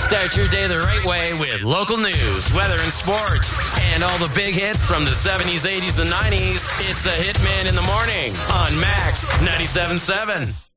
Start your day the right way with local news, weather, and sports. And all the big hits from the 70s, 80s, and 90s. It's the Hitman in the Morning on Max 97.7.